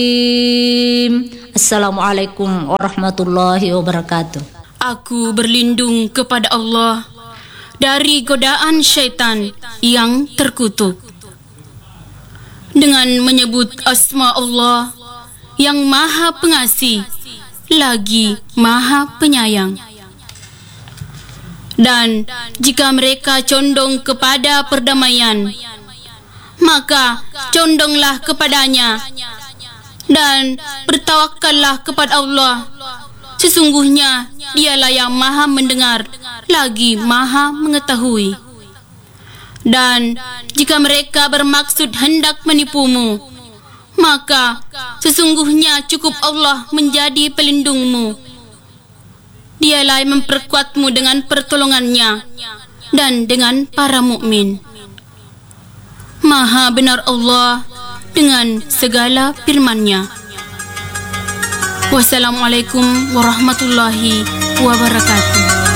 Assalamualaikum warahmatullahi wabarakatuh. Aku berlindung kepada Allah dari godaan syaitan yang terkutuk dengan menyebut asma Allah yang Maha Pengasih lagi Maha Penyayang. Dan jika mereka condong kepada perdamaian, maka condonglah kepadanya dan bertawakallah kepada Allah. Sesungguhnya Dialah yang Maha mendengar lagi Maha mengetahui. Dan jika mereka bermaksud hendak menipumu, maka sesungguhnya cukup Allah menjadi pelindungmu. Dialah yang memperkuatmu dengan pertolongannya dan dengan para mukmin. Maha benar Allah dengan segala firman-Nya. Wassalamualaikum warahmatullahi wabarakatuh.